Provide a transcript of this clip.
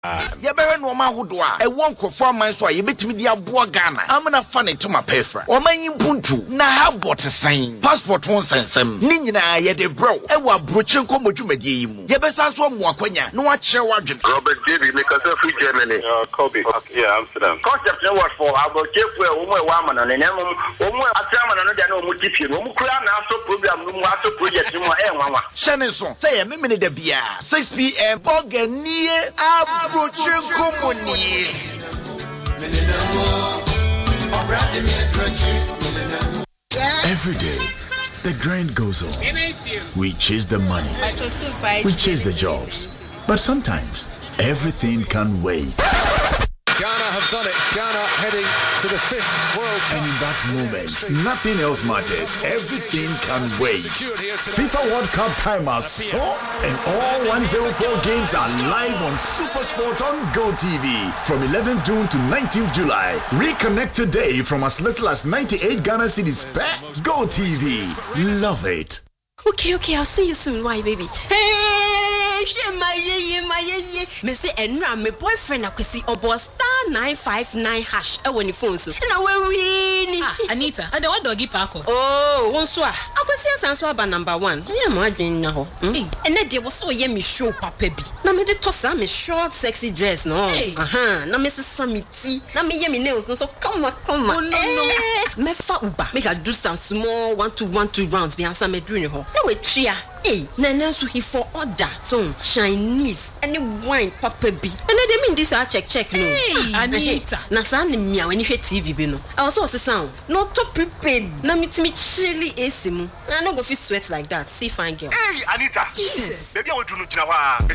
Yebere no ma hodo a e won kofo man so a yebetimi di aboa Ghana amna fa ne tuma pefra o man yimpuntu na ha botesan passport won sensem ni nyina ye de bro e wa brochen ko modwumadie yi mu yebesa so mo akwanya no wa kire wadwen Robert David make us free Germany Kobe yeah Amsterdam concept no was for about kefu e wo mo e wa amana ne nemu wo mo atrama no de na wo mo tipie no mo kura na so program no mo aso project no e nwanwa shene so say ye memene da bia 6 p.m. Boganie abrochen komoni Every day, the grind goes on. We chase the money. We chase the jobs. But sometimes, everything can wait. Ghana have done it. Ghana heading to the 5th World Cup. And in that moment, nothing else matters. Everything can wait. FIFA World Cup time has so, and all 104 games are live on SuperSport on GoTV from 11th June to 19th July. Reconnect today from as little as 98 Ghana cedis per GoTV. Love it. Okay, I'll see you soon. Why, baby? Hey, my me say enra me boyfriend akwesi obo *959# when the phone so. Na we win. Anita, and the what doggy parko? Oh, one so. Akwesi asanso aba number 1. Yeah, mo adwen na ho. And na dey was so ye me show papa bi. Na me dey toss me short sexy dress no. Na me sesa me tea. Na me ye me nails no so come on. Oh, no. Me fa uba. Make I do some small 1-2 rounds be answer me doing ho. Na we chia. Hey, Nana so he for order. So Chinese any wine papa bi. And they mean this I check no. Hey, Anita. Na sa ni mia when you hear TV bi no. I also say sound. Not to prepared. Na me chilly AC mu. I no go fit sweat like that. See fine girl. Hey Anita. Jesus. Baby I want to know